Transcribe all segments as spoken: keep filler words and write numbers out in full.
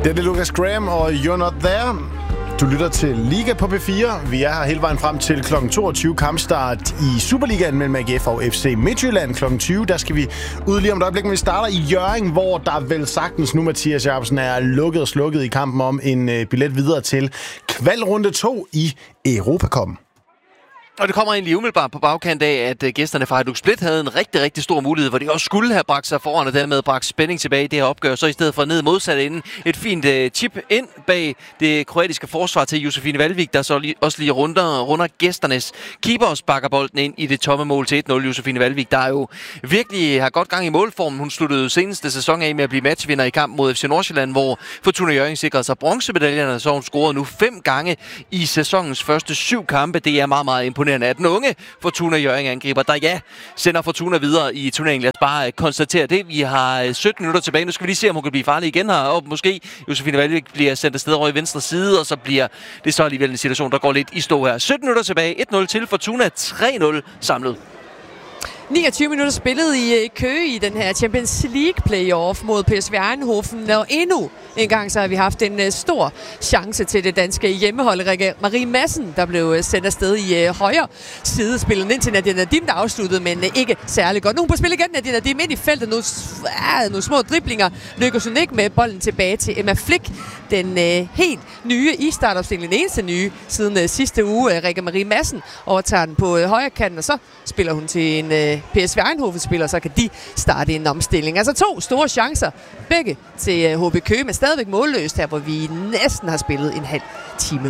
Det er Lucas Graham og You're Not There. Du lytter til Liga på P fire. Vi er her hele vejen frem til klokken toogtyve. Kampstart i Superligaen mellem A G F og F C Midtjylland klokken tyve. Der skal vi ud lige om et øjeblik, men vi starter i Hjørring, hvor der vel sagtens nu, Mathias Jacobsen, er lukket og slukket i kampen om en øh, billet videre til kvalrunde to i Europacuppen. Og det kommer egentlig umiddelbart på bagkant af, at gæsterne fra Hajduk Split havde en rigtig, rigtig stor mulighed, hvor de også skulle have bragt sig foran og dermed bragt spænding tilbage i det her opgør. Så i stedet for ned modsat inden et fint uh, chip ind bag det kroatiske forsvar til Josefine Valvik, der så lige, også lige runder, runder gæsternes keeper og sparker bolden ind i det tomme mål til et nul. Josefine Valvik, der jo virkelig har godt gang i målformen. Hun sluttede seneste sæson af med at blive matchvinder i kamp mod F C Nordsjælland, hvor Fortuna Hjørring sikrede sig bronzemedaljerne, så hun scorede nu fem gange i sæsonens første syv kampe. Det er meget, meget imponerende af den unge Fortuna Hjørring angriber, der ja, sender Fortuna videre i turneringen. Lad os bare konstatere det. Vi har sytten minutter tilbage. Nu skal vi lige se, om hun kan blive farlig igen her. Og måske Josefine Valvik bliver sendt afsted over i venstre side, og så bliver det så alligevel en situation, der går lidt i stå her. sytten minutter tilbage. et nul til Fortuna. tre nul samlet. niogtyve minutter spillet i Køge i den her Champions League playoff mod P S V Eindhoven, og endnu en gang så har vi haft en uh, stor chance til det danske hjemmehold. Rikke Marie Madsen, der blev uh, sendt afsted i uh, højre side, spillet ind til Nadia Nadim, der afsluttede, men uh, ikke særlig godt. Nu er hun på spil igen, Nadia Nadim ind i feltet, nu, uh, nogle små driblinger, lykkes hun ikke med bolden tilbage til Emma Flick, den uh, helt nye i startopstillingen, den eneste nye siden uh, sidste uge. Uh, Rikke Marie Madsen overtager den på uh, højre kanten, og så spiller hun til en uh, P S V Eindhoven-spiller, så kan de starte en omstilling. Altså to store chancer, begge til H B Køge, men stadigvæk målløst her, hvor vi næsten har spillet en halv time.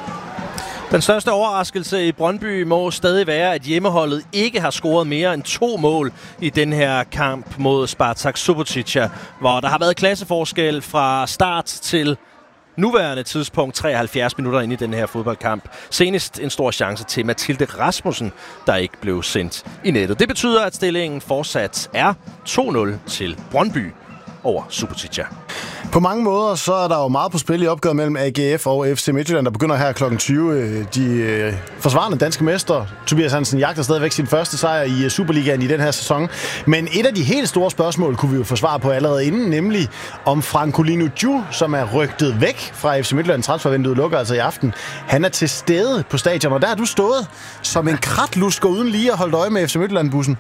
Den største overraskelse i Brøndby må stadig være, at hjemmeholdet ikke har scoret mere end to mål i den her kamp mod Spartak Subotica, hvor der har været klasseforskel fra start til nuværende tidspunkt, treoghalvfjerds minutter inde i den her fodboldkamp. Senest en stor chance til Mathilde Rasmussen, der ikke blev sendt i nettet. Det betyder, at stillingen fortsat er to nul til Brøndby over Subotica. På mange måder så er der jo meget på spil i opgøret mellem A G F og F C Midtjylland, der begynder her klokken tyve. De øh, forsvarende danske mestre, Tobias Hansen, jagter stadigvæk sin første sejr i Superligaen i den her sæson. Men et af de helt store spørgsmål kunne vi jo få svar på allerede inden, nemlig om Francolino Dju, som er rygtet væk fra F C Midtjylland, transfervinduet lukker altså i aften. Han er til stede på stadion, og der har du stået som en kratlusker uden lige at holde øje med F C Midtjylland-bussen.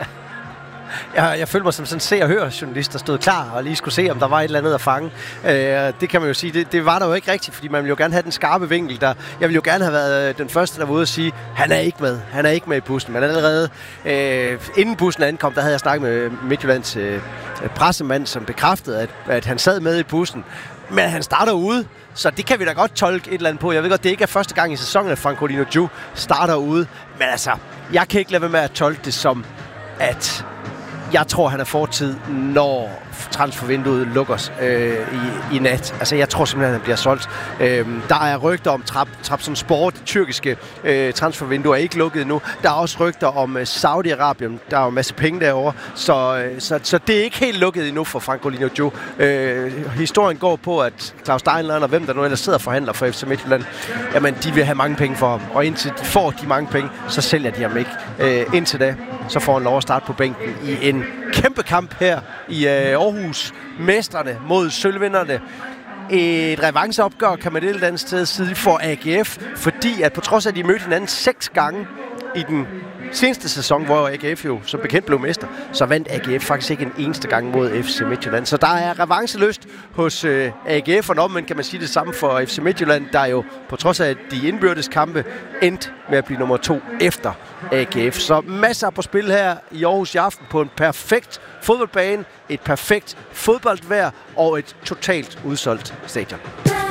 Jeg, jeg følte mig som sådan en se- og hør-journalist, der stod klar og lige skulle se, om der var et eller andet at fange. Øh, det kan man jo sige, det, det var der jo ikke rigtigt, fordi man ville jo gerne have den skarpe vinkel. Der, jeg ville jo gerne have været den første, der var ude og sige, han er ikke med. Han er ikke med i bussen. Men allerede øh, inden bussen ankom, der havde jeg snakket med Midtjyllands øh, pressemand, som bekræftede, at, at han sad med i bussen. Men han starter ude, så det kan vi da godt tolke et eller andet på. Jeg ved godt, det ikke er første gang i sæsonen, at Francolino Dju starter ude. Men altså, jeg kan ikke lade være med at tolke det som, at jeg tror, han er fortid, når transfervinduet lukkes øh, i, i nat. Altså, jeg tror simpelthen, han bliver solgt. Øh, der er rygter om Trab, Trabzon Sport, det tyrkiske øh, transfervindue er ikke lukket endnu. Der er også rygter om øh, Saudi-Arabien. Der er jo en masse penge derovre. Så, øh, så, så det er ikke helt lukket endnu for Francolino Dju. Øh, historien går på, at Claus Steinlein og hvem der nu ellers sidder og forhandler for F C Midtjylland, jamen, de vil have mange penge for ham. Og indtil de får de mange penge, så sælger de ham ikke. Øh, indtil da, så får han lov at starte på bænken i en kæmpe kamp her i øh, Aarhus. Mestrene mod sølvvinderne. Et revanceopgør kan man et eller andet sted sige for A G F, fordi at på trods af, at de mødte hinanden seks gange i den seneste sæson, hvor A G F jo som bekendt blev mester, så vandt A G F faktisk ikke en eneste gang mod F C Midtjylland. Så der er revanceløst hos øh, A G F, og når man kan man sige det samme for F C Midtjylland, der jo på trods af de indbyrdes kampe endte med at blive nummer to efter A G F. Så masser på spil her i Aarhus i aften på en perfekt fodboldbane, et perfekt fodboldvejr og et totalt udsolgt stadion.